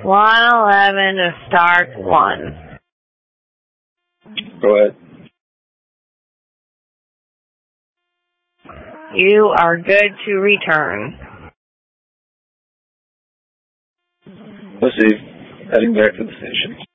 111 to start 1. Go ahead. You are good to return. Let's see. Heading back to the station.